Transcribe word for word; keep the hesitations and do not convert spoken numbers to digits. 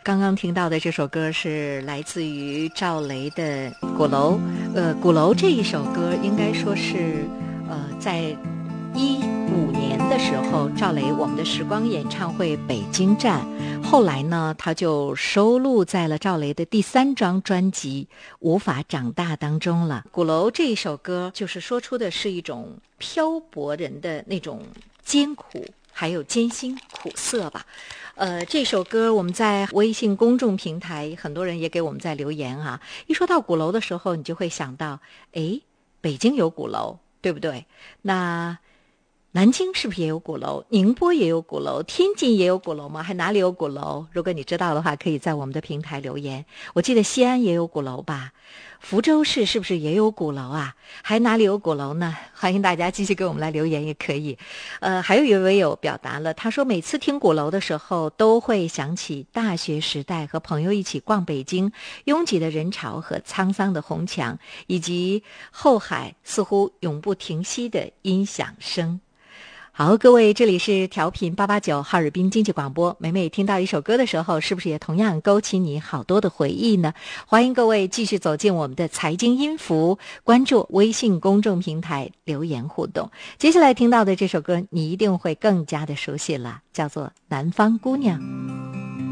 刚刚听到的这首歌是来自于赵雷的《鼓楼》。呃，《鼓楼》这一首歌应该说是呃，在一五年的时候，赵雷我们的时光演唱会北京站，后来呢，他就收录在了赵雷的第三张专辑《无法长大》当中了。《鼓楼》这一首歌，就是说出的是一种漂泊人的那种艰苦，还有艰辛苦涩吧。呃，这首歌我们在微信公众平台，很多人也给我们在留言啊。一说到鼓楼的时候，你就会想到，诶，北京有鼓楼，对不对？那南京是不是也有鼓楼？宁波也有鼓楼？天津也有鼓楼吗？还哪里有鼓楼？如果你知道的话，可以在我们的平台留言。我记得西安也有鼓楼吧？福州市是不是也有鼓楼啊？还哪里有鼓楼呢？欢迎大家继续给我们来留言也可以。呃，还有一位友表达了，他说每次听鼓楼的时候，都会想起大学时代和朋友一起逛北京，拥挤的人潮和沧桑的红墙，以及后海似乎永不停息的音响声。好，各位，这里是调频八八九哈尔滨经济广播。每每听到一首歌的时候，是不是也同样勾起你好多的回忆呢？欢迎各位继续走进我们的财经音符，关注微信公众平台留言互动。接下来听到的这首歌，你一定会更加的熟悉了，叫做《南方姑娘》。